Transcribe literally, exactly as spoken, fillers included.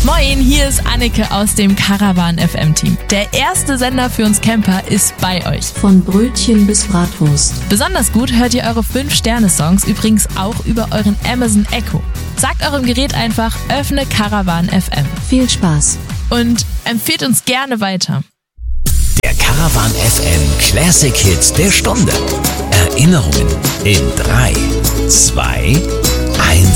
Moin, hier ist Anneke aus dem Caravan F M Team. Der erste Sender für uns Camper ist bei euch. Von Brötchen bis Bratwurst. Besonders gut hört ihr eure fünf Sterne Songs übrigens auch über euren Amazon Echo. Sagt eurem Gerät einfach, öffne Caravan F M. Viel Spaß. Und empfehlt uns gerne weiter. Der Caravan F M Classic Hits der Stunde. Erinnerungen in drei, zwei,